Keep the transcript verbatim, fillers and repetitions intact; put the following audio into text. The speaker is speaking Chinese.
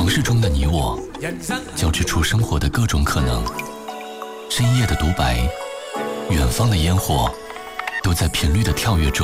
城市中的你我，交织出生活的各种可能。深夜的独白，远方的烟火，都在频率的跳跃中